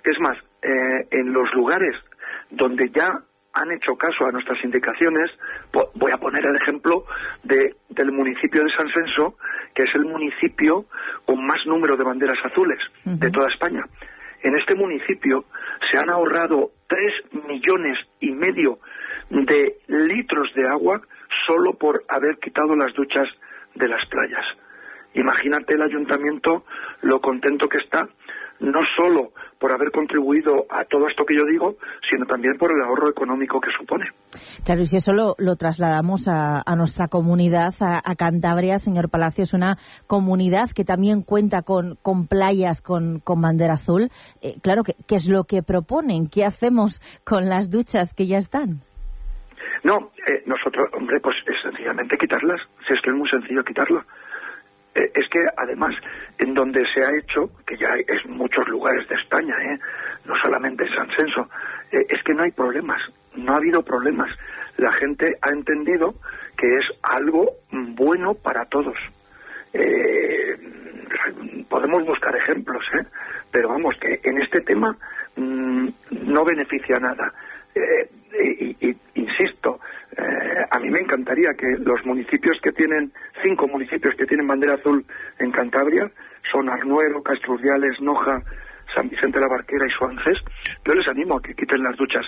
Es más, en los lugares donde ya han hecho caso a nuestras indicaciones, voy a poner el ejemplo del municipio de San Senso, que es el municipio con más número de banderas azules de toda España. En este municipio se han ahorrado 3,5 millones de litros de agua solo por haber quitado las duchas de las playas. Imagínate el ayuntamiento lo contento que está, no solo por haber contribuido a todo esto que yo digo, sino también por el ahorro económico que supone. Claro, y si eso lo trasladamos a nuestra comunidad, a Cantabria, señor Palacios, una comunidad que también cuenta con playas con bandera azul. Claro, ¿qué es lo que proponen? ¿Qué hacemos con las duchas que ya están? No, nosotros, hombre, pues es sencillamente quitarlas. Si es que es muy sencillo quitarlas. Es que, además, en donde se ha hecho, que ya es muchos lugares de España, no solamente en San Senso, es que no hay problemas, no ha habido problemas. La gente ha entendido que es algo bueno para todos. Podemos buscar ejemplos, pero vamos, que en este tema no beneficia nada. Insisto, a mí me encantaría que los municipios que tienen, 5 municipios que tienen bandera azul en Cantabria, son Arnuero, Castrurdiales, Noja, San Vicente la Barquera y Suances. Yo les animo a que quiten las duchas.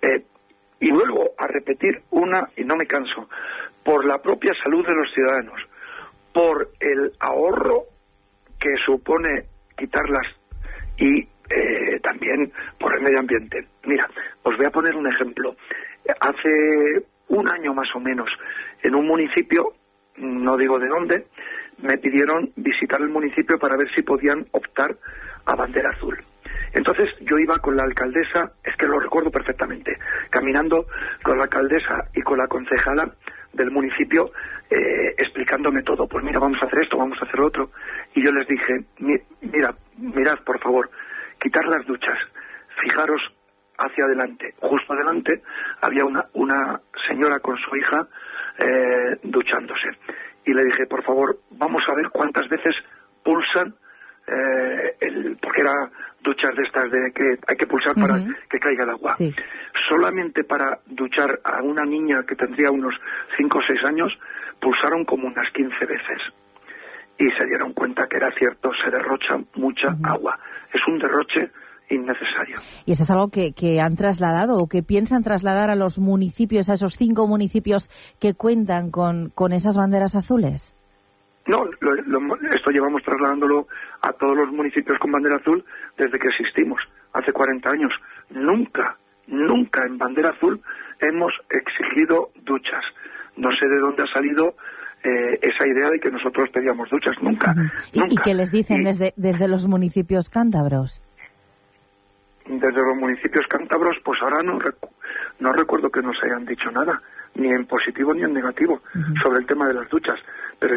Y vuelvo a repetir y no me canso, por la propia salud de los ciudadanos, por el ahorro que supone quitarlas y también por el medio ambiente. Mira, os voy a poner un ejemplo. Hace un año más o menos, en un municipio, no digo de dónde, me pidieron visitar el municipio para ver si podían optar a bandera azul. Entonces yo iba con la alcaldesa, es que lo recuerdo perfectamente, caminando con la alcaldesa y con la concejala del municipio, explicándome todo. Pues mira, vamos a hacer esto, vamos a hacer lo otro. Y yo les dije, mirad por favor, quitar las duchas, fijaros hacia adelante. Justo adelante había una señora con su hija duchándose. Y le dije, por favor, vamos a ver cuántas veces pulsan, porque era duchas de estas de que hay que pulsar para que caiga el agua. Sí. Solamente para duchar a una niña que tendría unos 5 o 6 años, pulsaron como unas 15 veces. Y se dieron cuenta que era cierto, se derrocha mucha agua. Es un derroche innecesario. ¿Y eso es algo que han trasladado o que piensan trasladar a los municipios, a esos 5 municipios que cuentan con esas banderas azules? No, esto llevamos trasladándolo a todos los municipios con bandera azul desde que existimos, hace 40 años. Nunca en bandera azul hemos exigido duchas. No sé de dónde ha salido esa idea de que nosotros pedíamos duchas. Nunca. ¿Y qué les dicen desde los municipios cántabros? Desde los municipios cántabros, pues ahora no recuerdo que nos hayan dicho nada, ni en positivo ni en negativo, sobre el tema de las duchas. Pero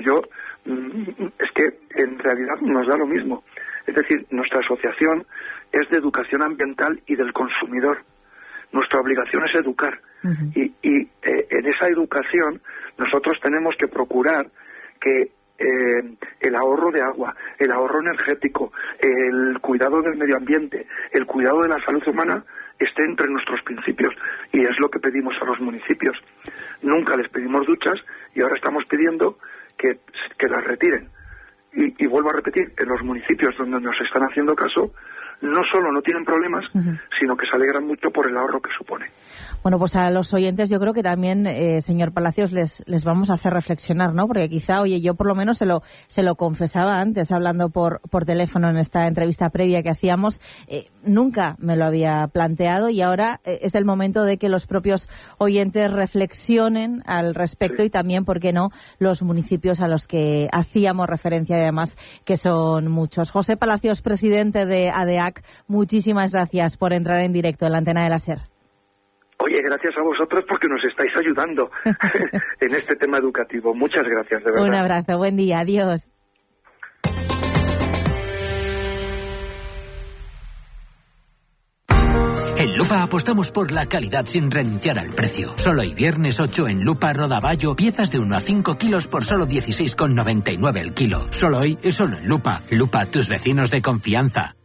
es que en realidad nos da lo mismo. Es decir, nuestra asociación es de educación ambiental y del consumidor. Nuestra obligación es educar. Y en esa educación nosotros tenemos que procurar que el ahorro de agua, el ahorro energético, el cuidado del medio ambiente, el cuidado de la salud humana esté entre nuestros principios, y es lo que pedimos a los municipios. Nunca les pedimos duchas y ahora estamos pidiendo que las retiren. Y vuelvo a repetir, en los municipios donde nos están haciendo caso, no solo no tienen problemas, sino que se alegran mucho por el ahorro que supone. Bueno, pues a los oyentes yo creo que también, señor Palacios, les vamos a hacer reflexionar, ¿no? Porque quizá, oye, yo por lo menos se lo confesaba antes, hablando por teléfono en esta entrevista previa que hacíamos, nunca me lo había planteado, y ahora es el momento de que los propios oyentes reflexionen al respecto, y también, ¿por qué no?, los municipios a los que hacíamos referencia, además, que son muchos. José Palacios, presidente de ADEAC, muchísimas gracias por entrar en directo en la antena de la SER. Oye, gracias a vosotros porque nos estáis ayudando en este tema educativo. Muchas gracias, de verdad. Un abrazo, buen día, adiós. En Lupa apostamos por la calidad sin renunciar al precio. Solo hoy viernes 8 en Lupa Rodaballo, piezas de 1 a 5 kilos por solo 16,99 el kilo. Solo hoy y solo en Lupa. Lupa, tus vecinos de confianza.